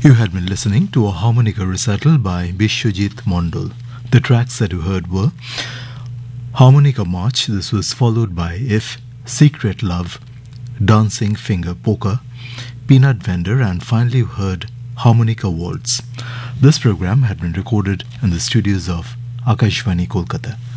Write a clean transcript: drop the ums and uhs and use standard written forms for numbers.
You had been listening to a harmonica recital by Bishwajit Mondal. The tracks that you heard were Harmonica March, this was followed by If, Secret Love, Dancing Finger Polka, Peanut Vendor, and finally you heard Harmonica Waltz. This program had been recorded in the studios of Akashvani Kolkata.